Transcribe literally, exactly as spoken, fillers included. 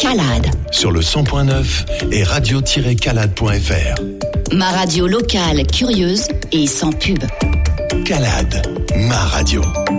Calade. Sur le cent point neuf et radio tiret calade point f r. Ma radio locale, curieuse et sans pub. Calade, ma radio.